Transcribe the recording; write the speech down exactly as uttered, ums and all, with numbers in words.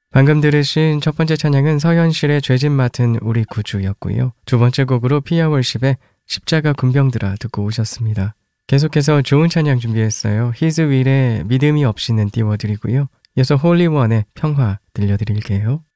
방금 들으신 첫 번째 찬양은 서현실의 죄짐 맡은 우리 구주였고요. 두 번째 곡으로 피아월십의 십자가 군병들아 듣고 오셨습니다. 계속해서 좋은 찬양 준비했어요. 히즈 윌의 믿음이 없이는 띄워드리고요. 이어서 홀리원의 평화 들려드릴게요.